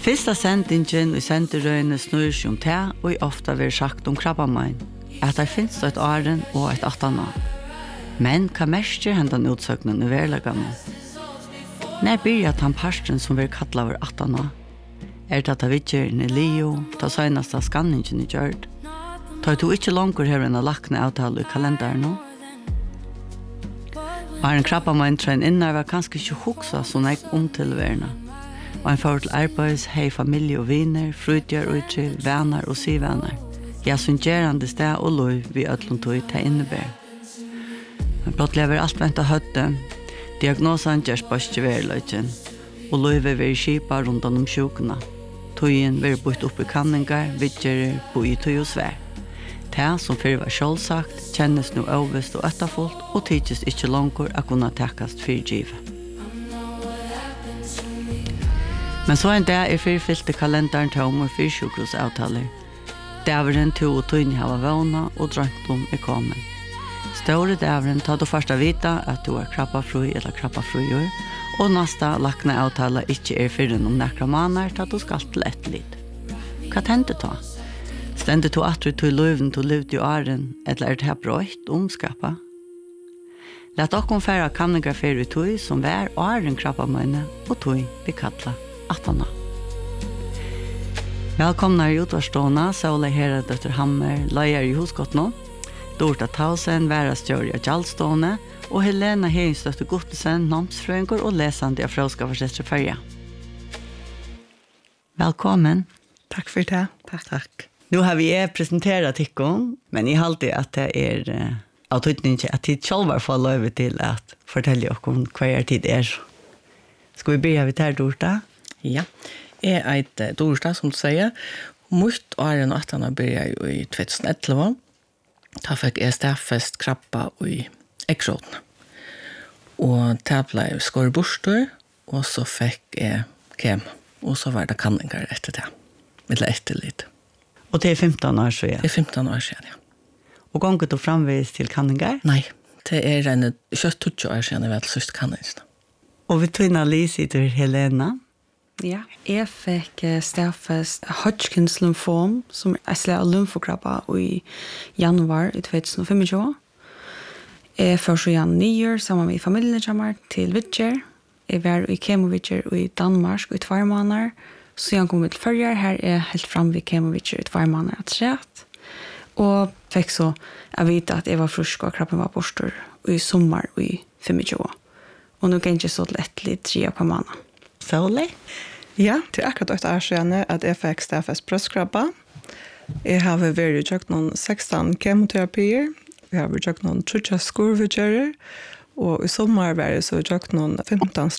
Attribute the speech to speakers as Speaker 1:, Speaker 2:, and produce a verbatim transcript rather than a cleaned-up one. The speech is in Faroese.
Speaker 1: Fyrsta sendingen i senderøyene snur seg om det, og i ofta vil sagt om krabbamein, at det finnes et åren og et attana. Men hva merker hendan utsøknen i verlegane? Når blir at han parsten som vil kalla over attana? Er det at det vidtjeren i Leo, ta søgnasta skanningen i gjørd? Tar du ikke langer her enn å lakne avtale i kalenderen nå? Og en krabbamein trøyen innar var kanskje ikke hoksa som jeg omtilværende. Og en forhold til arbeids, hei familie og viner, frutjar og utryll, venner og sivenner. Jeg sungerande sted og lov vi ødlund tog til innebær. Men blott lever alt vent av høtte, diagnosen gjørs bøst i verløyken, og lov er vi skipa rundt om sjukene. Tøyen vil bort opp i kanninger, vidgerer, bo i tøy og svær. Det som før var sjålsagt, kjennes nå overvist og etterfullt, og tidses ikke langer å kunne takkast fyrgivet. Men så en dag er fyrfylte kalenderen til om og fyrsjukrosavtaler. Dæveren to og tøyne hava vana og drømt om er kommet. Større dæveren tar du først å vite at du er krabbafrøy eller krabbafrøyer, og neste lakne avtale ikke er fyrren om nekra maner til at du skal til et litt. Hva tente ta? Stende to atru til løven til livet i åren, eller er det her brøyt omskapet? Lett okkom færa kanningar fyrir tøy som vær åren krabbamøyne og tøy vi kattla attana. Velkomna i utvarstående, Saule Hera Døtter Hammer, leier i husgottene, Dorta Tausen, værastjør i Gjaldstående, og Helena Heringsdøtter Gottesen, namnsfrøyngur og lesande av Fråskafarsestre Føya. Velkommen.
Speaker 2: Takk for det. Takk, takk.
Speaker 1: Nå har vi presenteret tikkene, men jeg halte at det er uh, av tydningen at tid selv får lov til at fortelle dere om hva er tid er. Skal vi begynne vi til Dorta?
Speaker 2: Ja, jeg er et Dorsta, som du sier. Mot åren og attana begynte jeg i tjueelleve. Da fikk jeg stedfest krabba i eggrådene. Og det ble skåret borster, og så fikk jeg kem. Og så var det kanninger etter det. Eller etter litt.
Speaker 1: Og det er femten år siden?
Speaker 2: Det er femten år siden, ja.
Speaker 1: Og gonget du framvis til kanninger?
Speaker 2: Nei, det er en tjue år siden jeg vet sørste kanninger.
Speaker 1: Og vi tøyna Lise til Helena?
Speaker 3: Ja, jeg fikk stedfest Hodgkins lymfom, som er slag av lymfokrabba i januar i tjueogtjúgu. Jeg først så igjen nyer sammen med familien kommer til Vidger. Jeg var i Kemovitger i Danmark i tvær måneder. Så jeg kom til førjer, her er helt frem ved Kemovitger i tvær måneder rett. Og fikk så jeg vite at jeg var frusk og krabben var borster i sommer i tjueogtjúgu. Og nå kan jeg ikke så lett litt tre på måneder.
Speaker 1: Saule?
Speaker 4: Ja, det er akkurat et år siden at jeg fikk stedfest brøstkrabba. Jeg har vært i gjort noen seksten kemoterapier. Jeg har vært gjort noen trutja skurvutgjører. Og i sommer var jeg så gjort noen femten